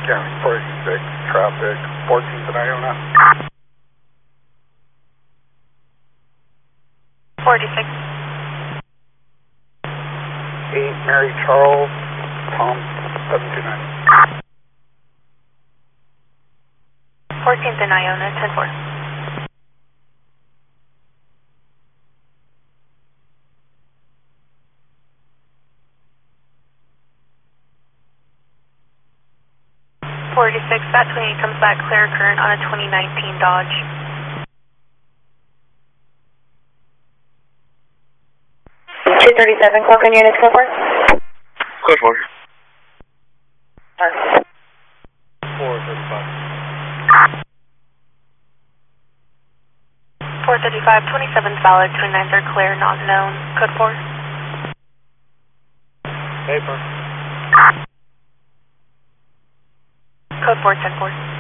County 46, traffic, 14th and Iona. 46. 8 Mary Charles, Tom 729. 14th and Iona, 10-4. That 28 comes back clear current on a 2019 Dodge. $237, Cloakland units, code 4. Code 4. 435. 435, 27's valid, 29's are clear, not known. Code 4. Paper. Code 4, 10-4.